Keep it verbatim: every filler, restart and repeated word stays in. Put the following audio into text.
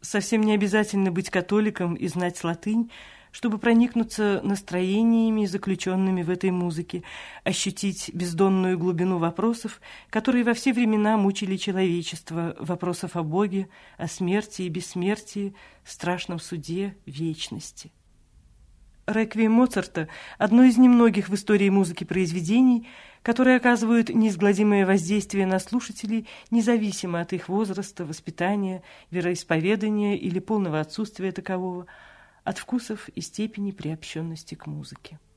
Совсем не обязательно быть католиком и знать латынь, чтобы проникнуться настроениями, заключенными в этой музыке, ощутить бездонную глубину вопросов, которые во все времена мучили человечество, вопросов о Боге, о смерти и бессмертии, страшном суде, вечности. «Реквием» Моцарта – одно из немногих в истории музыки произведений, которые оказывают неизгладимое воздействие на слушателей, независимо от их возраста, воспитания, вероисповедания или полного отсутствия такового, от вкусов и степени приобщенности к музыке.